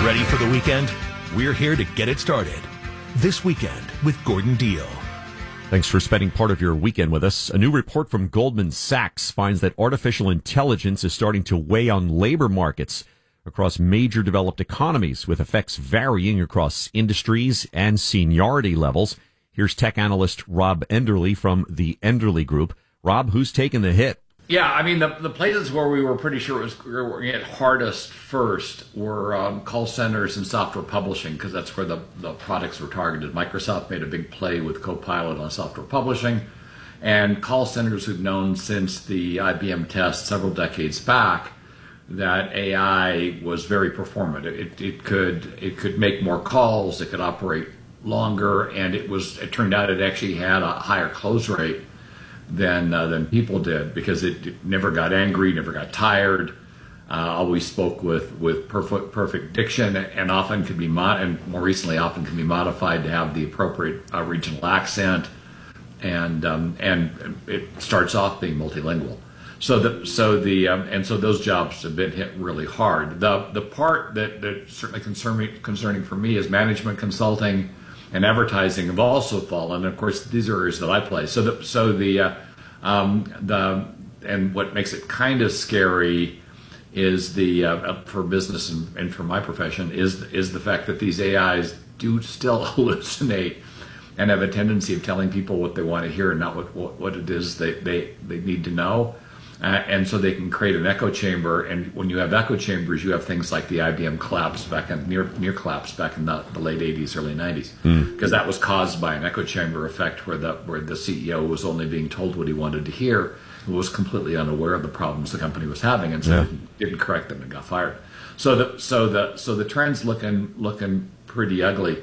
Ready for the weekend? We're here to get it started. This Weekend with Gordon Deal. Thanks for spending part of your weekend with us. A new report from Goldman Sachs finds that artificial intelligence is starting to weigh on labor markets across major developed economies, with effects varying across industries and seniority levels. Here's tech analyst Rob Enderle from the Enderle Group. Rob, who's taking the hit? Yeah, I mean, the places where we were pretty sure we were going to get hardest first were call centers and software publishing, because that's where the products were targeted. Microsoft made a big play with Copilot on software publishing, and call centers who've known since the IBM test several decades back that AI was very performant. It could make more calls, it could operate longer, and it turned out it actually had a higher close rate than people did, because it never got angry, never got tired, always spoke with perfect diction, and often could be and more recently often can be modified to have the appropriate regional accent, and it starts off being multilingual. So those jobs have been hit really hard. The part that certainly concerning for me is management consulting and advertising have also fallen. And of course, these are areas that I play. And what makes it kind of scary is for business and for my profession is the fact that these AIs do still hallucinate and have a tendency of telling people what they want to hear and not what it is they need to know. And so they can create an echo chamber, and when you have echo chambers, you have things like the IBM collapse near collapse back in the late 80s, early 90s, because that was caused by an echo chamber effect where the CEO was only being told what he wanted to hear and was completely unaware of the problems the company was having, and so didn't correct them and got fired. So the trend's looking pretty ugly.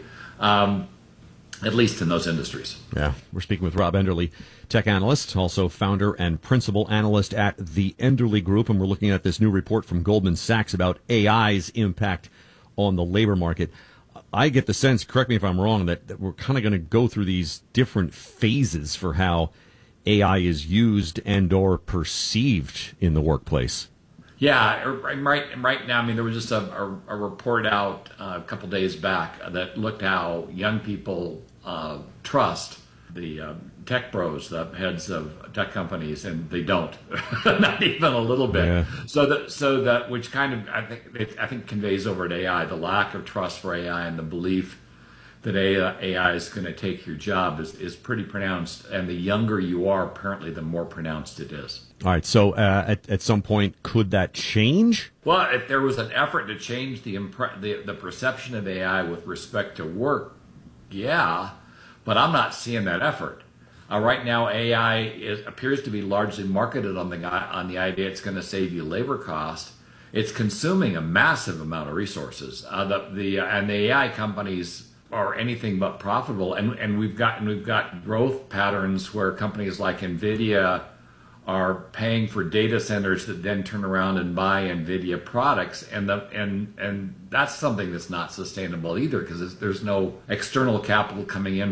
At least in those industries. Yeah, we're speaking with Rob Enderle, tech analyst, also founder and principal analyst at the Enderle Group, and we're looking at this new report from Goldman Sachs about AI's impact on the labor market. I get the sense, correct me if I'm wrong, that we're kind of going to go through these different phases for how AI is used and or perceived in the workplace. Yeah, right now, I mean, there was just a report out a couple days back that looked how young people trust the tech bros, the heads of tech companies, and they don't, not even a little bit. Yeah. So that which kind of I think conveys over to AI the lack of trust for AI and the belief that AI is going to take your job is pretty pronounced, and the younger you are, apparently, the more pronounced it is. All right, so at some point, could that change? Well, if there was an effort to change the perception of AI with respect to work, yeah, but I'm not seeing that effort. Right now, AI appears to be largely marketed on the idea it's going to save you labor cost. It's consuming a massive amount of resources. And the AI companies are anything but profitable, and we've got growth patterns where companies like NVIDIA are paying for data centers that then turn around and buy NVIDIA products, and that's something that's not sustainable either, because there's no external capital coming in